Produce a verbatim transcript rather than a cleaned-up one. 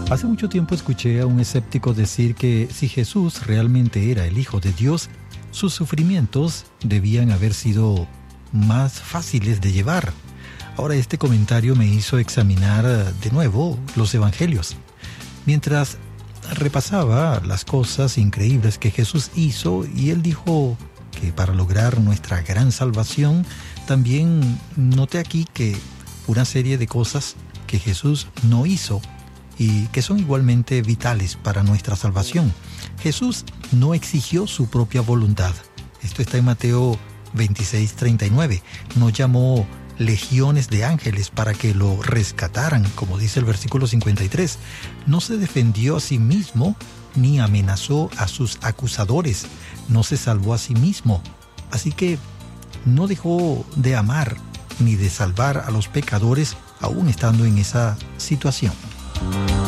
Hace mucho tiempo escuché a un escéptico decir que si Jesús realmente era el Hijo de Dios, sus sufrimientos debían haber sido más fáciles de llevar. Ahora este comentario me hizo examinar de nuevo los evangelios. Mientras repasaba las cosas increíbles que Jesús hizo, y él dijo que para lograr nuestra gran salvación, también noté aquí que una serie de cosas que Jesús no hizo y que son igualmente vitales para nuestra salvación. Jesús no exigió su propia voluntad. Esto está en Mateo veintiséis, treinta y nueve. No llamó legiones de ángeles para que lo rescataran, como dice el versículo cincuenta y tres. No se defendió a sí mismo, ni amenazó a sus acusadores. No se salvó a sí mismo. Así que no dejó de amar ni de salvar a los pecadores, aún estando en esa situación.